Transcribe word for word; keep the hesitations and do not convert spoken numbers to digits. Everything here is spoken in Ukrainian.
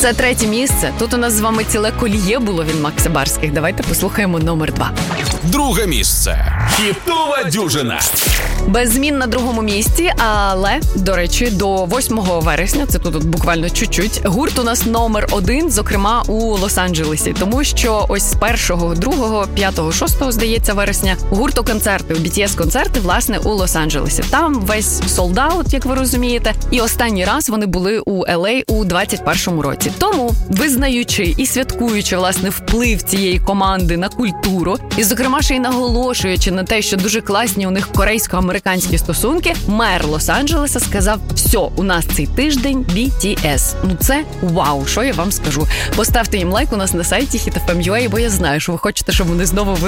Це третє місце. Тут у нас з вами ціле коліє було від Макса Барських. Давайте послухаємо номер два. Друге місце. Хітова дюжина. Без змін на другому місці, але, до речі, до восьмого вересня, це тут буквально чуть-чуть, гурт у нас номер один, зокрема, у Лос-Анджелесі. Тому що ось з першого, другого, п'ятого, шостого, здається, вересня, гурту концерти, у бі ті ес-концерти, власне, у Лос-Анджелесі. Там весь солд-аут, як ви розумієте, і останній раз вони були у ел ей у двадцять першому році. Тому, визнаючи і святкуючи, власне, вплив цієї команди на культуру, і, зокрема, ще й наголошуючи на те, що дуже класні у них корейсько-американські стосунки, мер Лос-Анджелеса сказав: все, у нас цей тиждень бі ті ес. Ну це вау, що я вам скажу. Поставте їм лайк у нас на сайті хіт еф ем ю а, бо я знаю, що ви хочете, щоб вони знову